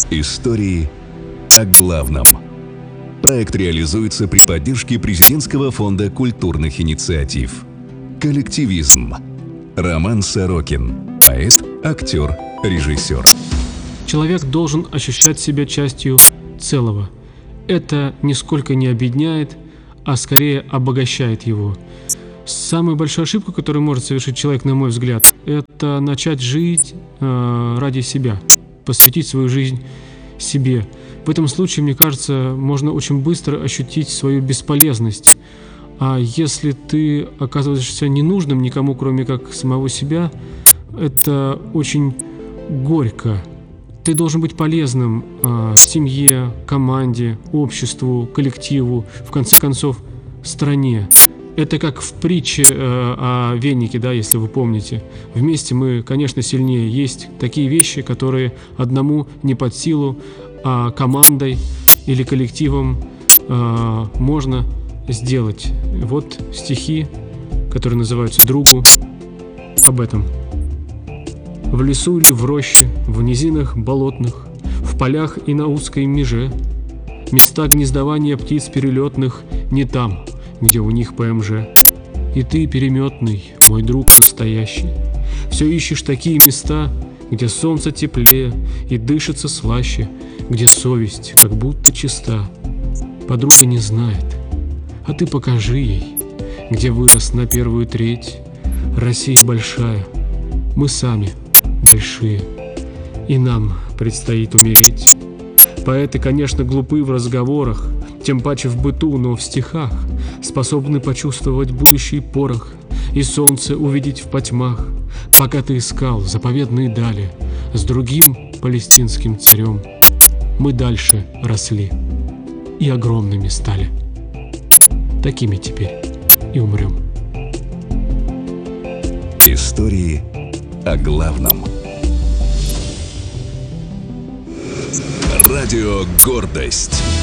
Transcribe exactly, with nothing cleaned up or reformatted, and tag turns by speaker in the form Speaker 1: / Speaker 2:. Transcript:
Speaker 1: Истории о главном. Проект реализуется при поддержке Президентского фонда культурных инициатив. Коллективизм. Роман Сорокин. Поэт, актер, режиссер.
Speaker 2: Человек должен ощущать себя частью целого. Это нисколько не обедняет, а скорее обогащает его. Самая большая ошибка, которую может совершить человек, на мой взгляд, это начать жить э, ради себя, посвятить свою жизнь себе. В этом случае, мне кажется, можно очень быстро ощутить свою бесполезность. А если ты оказываешься ненужным никому, кроме как самого себя, это очень горько. Ты должен быть полезным э, семье, команде, обществу, коллективу, в конце концов, стране. Это как в притче э, о венике, да, если вы помните. Вместе мы, конечно, сильнее. Есть такие вещи, которые одному не под силу, а командой или коллективом э, можно сделать. Вот стихи, которые называются «Другу», об этом. В лесу или в роще, в низинах болотных, в полях и на узкой меже, места гнездования птиц перелетных не там, где у них ПМЖ. И ты, переметный, мой друг настоящий, все ищешь такие места, где солнце теплее и дышится слаще, где совесть как будто чиста. Подруга не знает, а ты покажи ей, где вырос на первую треть. Россия большая, мы сами большие, и нам предстоит умереть. Поэты, конечно, глупы в разговорах, тем паче в быту, но в стихах способны почувствовать будущий порох и солнце увидеть в потьмах. Пока ты искал заповедные дали с другим палестинским царем, мы дальше росли и огромными стали. Такими теперь и умрем.
Speaker 1: Истории о главном. Радио «Гордость».